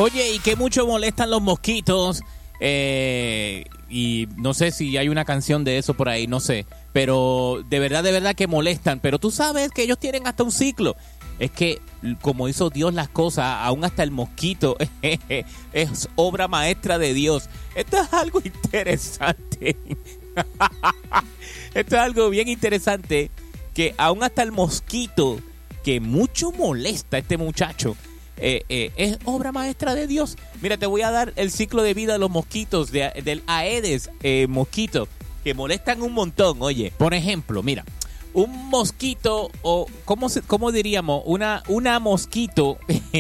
Oye, y que mucho molestan los mosquitos. Y no sé si hay una canción de eso por ahí, no sé. Pero de verdad que molestan. Pero tú sabes que ellos tienen hasta un ciclo. Es que como hizo Dios las cosas, aún hasta el mosquito es obra maestra de Dios. Esto es algo interesante. Esto es algo bien interesante, que aún hasta el mosquito, que mucho molesta a este muchacho, es obra maestra de Dios. Mira, te voy a dar el ciclo de vida de los mosquitos, del Aedes mosquito, que molestan un montón. Oye, por ejemplo, mira, un mosquito, o ¿cómo diríamos? Una mosquito,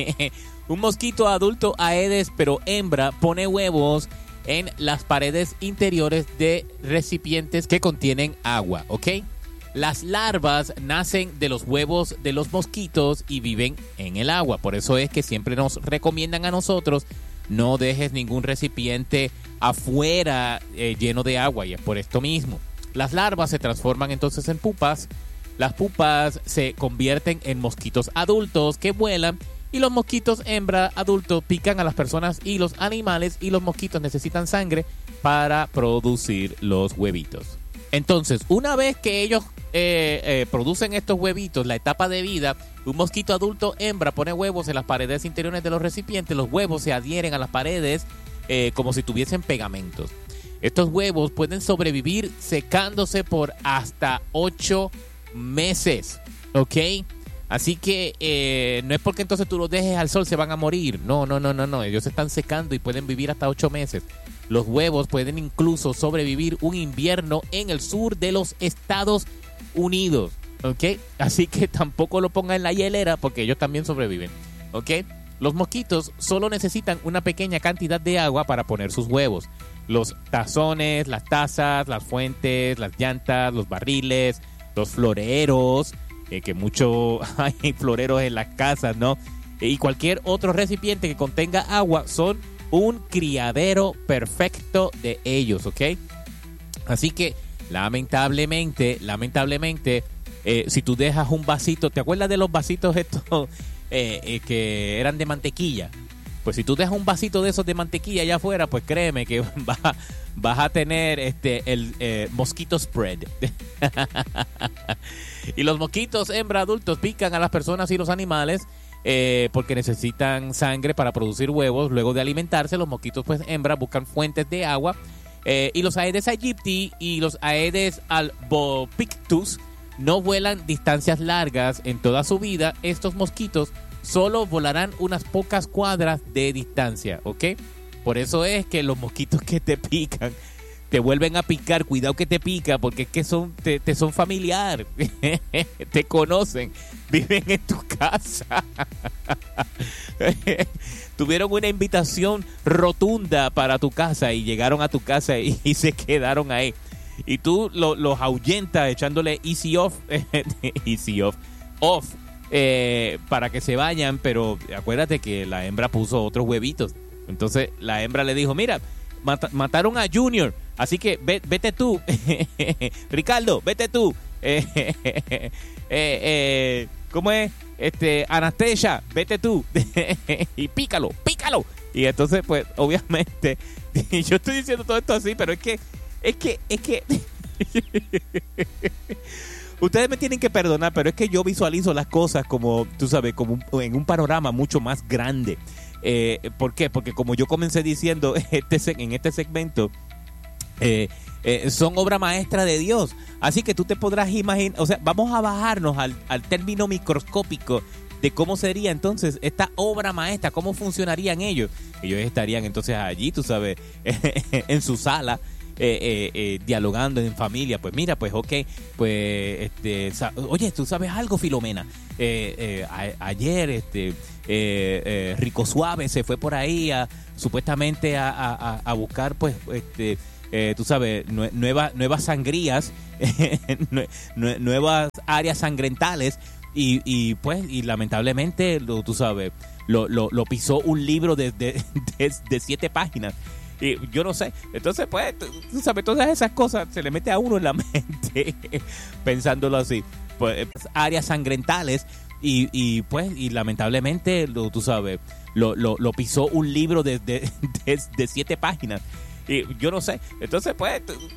un mosquito adulto Aedes, pero hembra, pone huevos en las paredes interiores de recipientes que contienen agua, ¿ok? Las larvas nacen de los huevos de los mosquitos y viven en el agua. Por eso es que siempre nos recomiendan a nosotros: no dejes ningún recipiente afuera lleno de agua, y es por esto mismo. Las larvas se transforman entonces en pupas. Las pupas se convierten en mosquitos adultos que vuelan, y los mosquitos hembra adultos pican a las personas y los animales, y los mosquitos necesitan sangre para producir los huevitos. Entonces, una vez que ellos producen estos huevitos, la etapa de vida, un mosquito adulto hembra pone huevos en las paredes interiores de los recipientes. Los huevos se adhieren a las paredes como si tuviesen pegamentos. Estos huevos pueden sobrevivir secándose por hasta 8 meses, ¿ok? Así que no es porque entonces tú los dejes al sol se van a morir. No. Ellos se están secando y pueden vivir hasta 8 meses. Los huevos pueden incluso sobrevivir un invierno en el sur de los Estados Unidos, ¿ok? Así que tampoco lo pongan en la hielera, porque ellos también sobreviven, ¿ok? Los mosquitos solo necesitan una pequeña cantidad de agua para poner sus huevos. Los tazones, las tazas, las fuentes, las llantas, los barriles, los floreros, que mucho hay floreros en las casas, ¿no? Y cualquier otro recipiente que contenga agua son un criadero perfecto de ellos, ¿ok? Así que lamentablemente, si tú dejas un vasito, ¿te acuerdas de los vasitos estos que eran de mantequilla? Pues si tú dejas un vasito de esos de mantequilla allá afuera, pues créeme que vas a tener el mosquito spread. Y los mosquitos hembra adultos pican a las personas y los animales porque necesitan sangre para producir huevos. Luego de alimentarse, los mosquitos pues hembra buscan fuentes de agua. Y los Aedes aegypti y los Aedes albopictus no vuelan distancias largas en toda su vida. Estos mosquitos solo volarán unas pocas cuadras de distancia, ¿ok? Por eso es que los mosquitos que te pican te vuelven a picar. Cuidado que te pica, porque es que te son familiar. Te conocen, viven en tu casa. Tuvieron una invitación rotunda para tu casa y llegaron a tu casa y se quedaron ahí. Y tú los ahuyentas echándole easy off, para que se vayan. Pero acuérdate que la hembra puso otros huevitos. Entonces la hembra le dijo: mira, mataron a Junior, así que vete tú. Ricardo, vete tú. ¿Cómo es? Anastasia, vete tú. Y pícalo. Y entonces, pues, obviamente, yo estoy diciendo todo esto así, pero es que ustedes me tienen que perdonar, pero es que yo visualizo las cosas como, tú sabes, como en un panorama mucho más grande. ¿Por qué? Porque como yo comencé diciendo en este segmento, son obra maestra de Dios. Así que tú te podrás imaginar, o sea, vamos a bajarnos al término microscópico de cómo sería entonces esta obra maestra, cómo funcionarían ellos. Ellos estarían entonces allí, tú sabes, en su sala, dialogando en familia. Pues mira, pues ok, pues oye, ¿tú sabes algo, Filomena? Ayer Rico Suave se fue por ahí supuestamente a buscar pues tú sabes, nuevas sangrías, nuevas áreas sangrentales, y lamentablemente tú sabes, lo pisó un libro de 7 páginas. Y yo no sé, entonces pues tú sabes, todas esas cosas se le mete a uno en la mente pensándolo así. Pues áreas sangrentales, y lamentablemente, tú sabes, lo pisó un libro de 7 páginas. Y yo no sé. Entonces, pues,